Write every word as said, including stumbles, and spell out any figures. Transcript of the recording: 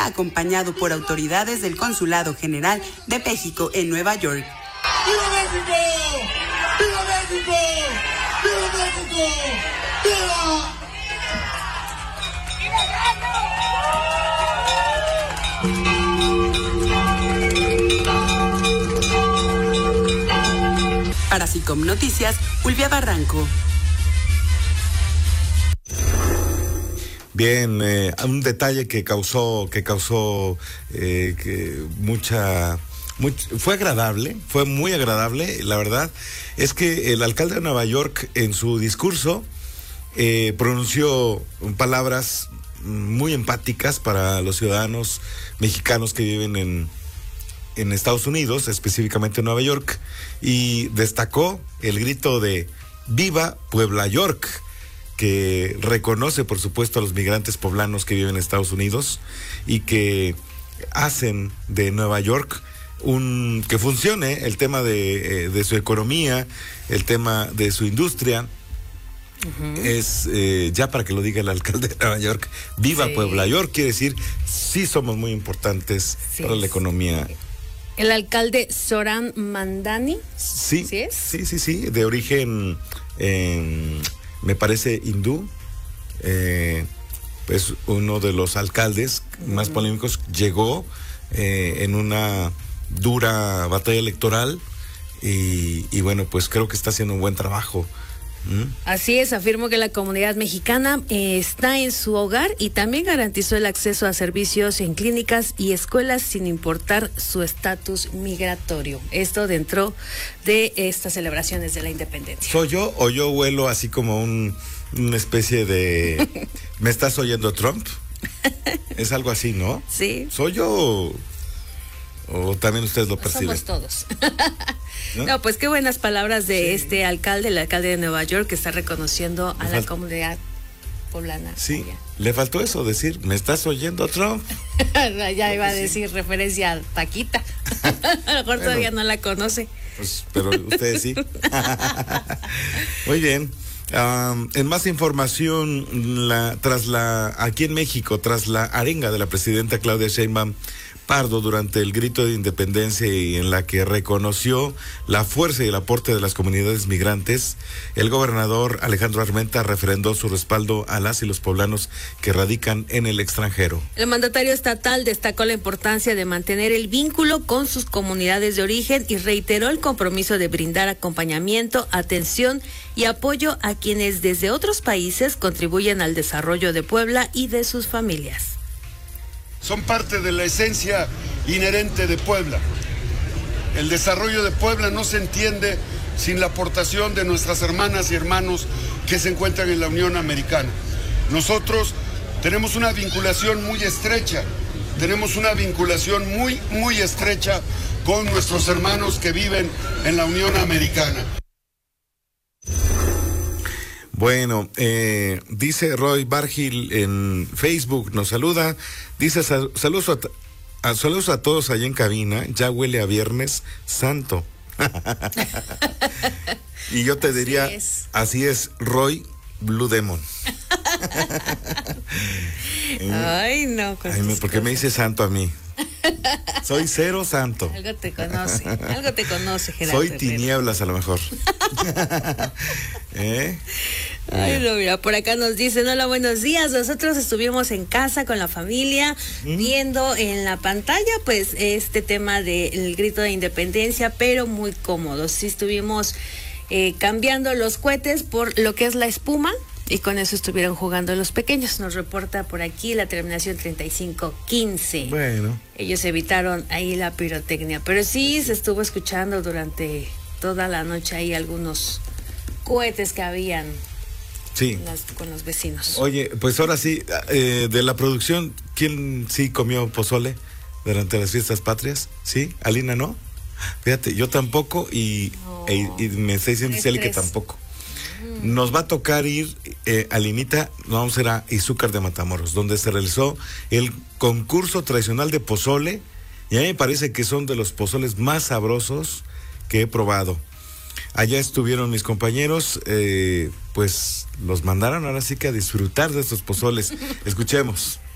acompañado por autoridades del Consulado General de México en Nueva York. ¡Viva México! ¡Viva México! ¡Viva México! ¡Viva! Para SICOM Noticias, Ulvia Barranco. Bien, eh, un detalle que causó, que causó eh, que mucha, muy, fue agradable, fue muy agradable, la verdad, es que el alcalde de Nueva York en su discurso eh, pronunció palabras muy empáticas para los ciudadanos mexicanos que viven en, en Estados Unidos, específicamente en Nueva York, y destacó el grito de ¡Viva Puebla York!, que reconoce, por supuesto, a los migrantes poblanos que viven en Estados Unidos y que hacen de Nueva York un que funcione el tema de, de su economía, el tema de su industria. Uh-huh. Es eh, ya para que lo diga el alcalde de Nueva York, viva sí. Puebla York, quiere decir sí somos muy importantes sí, para la economía. Sí. El alcalde Zoran Mandani. Sí, ¿Sí es? Sí, sí, sí, de origen eh, me parece hindú, eh, pues uno de los alcaldes uh-huh. más polémicos, llegó eh, en una dura batalla electoral y, y bueno, pues creo que está haciendo un buen trabajo. ¿Mm? Así es, afirmo que la comunidad mexicana eh, está en su hogar y también garantizó el acceso a servicios en clínicas y escuelas sin importar su estatus migratorio. Esto dentro de estas celebraciones de la independencia. ¿Soy yo o yo huelo así como un, una especie de... ¿Me estás oyendo, Trump? Es algo así, ¿no? Sí. ¿Soy yo o, o también ustedes lo perciben? Somos todos. ¿No? No, pues qué buenas palabras de sí. este alcalde, el alcalde de Nueva York, que está reconociendo a la comunidad poblana. Sí, allá. Le faltó eso, decir, ¿me estás oyendo, Trump? Ya iba a decir sí. referencia a Paquita. A lo mejor bueno, todavía no la conoce. Pues, pero ustedes sí. Muy bien. Um, en más información, la, tras la aquí en México, tras la arenga de la presidenta Claudia Sheinbaum Pardo durante el grito de independencia y en la que reconoció la fuerza y el aporte de las comunidades migrantes, el gobernador Alejandro Armenta refrendó su respaldo a las y los poblanos que radican en el extranjero. El mandatario estatal destacó la importancia de mantener el vínculo con sus comunidades de origen y reiteró el compromiso de brindar acompañamiento, atención y apoyo a quienes desde otros países contribuyen al desarrollo de Puebla y de sus familias. Son parte de la esencia inherente de Puebla. El desarrollo de Puebla no se entiende sin la aportación de nuestras hermanas y hermanos que se encuentran en la Unión Americana. Nosotros tenemos una vinculación muy estrecha, tenemos una vinculación muy, muy estrecha con nuestros hermanos que viven en la Unión Americana. Bueno, eh, dice Roy Bargil en Facebook, nos saluda, dice sal, saludos, a, a, saludos a todos allá en cabina, ya huele a Viernes Santo. Y yo te así diría, es. así es, Roy Blue Demon. Ay, no. Ay, me, ¿por qué me dice santo a mí? Soy cero santo. Algo te conoce, algo te conoce, Gerardo. Soy tinieblas a lo mejor. ¿Eh? Ay, no, mira, por acá nos dicen, hola, buenos días, nosotros estuvimos en casa con la familia, ¿Mm? viendo en la pantalla, pues, este tema del grito de independencia, pero muy cómodos. Sí estuvimos eh, cambiando los cohetes por lo que es la espuma, y con eso estuvieron jugando los pequeños. Nos reporta por aquí la terminación treinta y cinco quince. Bueno. Ellos evitaron ahí la pirotecnia, pero sí se estuvo escuchando durante toda la noche ahí algunos cohetes que habían sí. las, con los vecinos. Oye, pues ahora sí, eh, de la producción, ¿quién sí comió pozole durante las fiestas patrias? ¿Sí? ¿Alina no? Fíjate, yo tampoco y, no. e, y me está diciendo Celi que tampoco. Nos va a tocar ir, eh, Alinita, vamos a ir a Izúcar de Matamoros, donde se realizó el concurso tradicional de pozole, y a mí me parece que son de los pozoles más sabrosos que he probado. Allá estuvieron mis compañeros, eh, pues los mandaron ahora sí que a disfrutar de estos pozoles. Escuchemos.